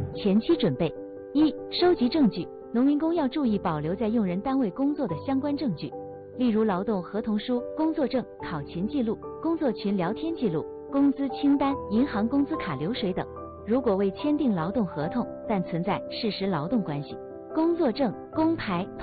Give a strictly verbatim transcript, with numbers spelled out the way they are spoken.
前期准备：一、收集证据。农民工要注意保留在用人单位工作的相关证据，例如劳动合同书、工作证、考勤记录、工作群聊天记录、工资清单、银行工资卡流水等。如果未签订劳动合同，但存在事实劳动关系，工作证、工牌、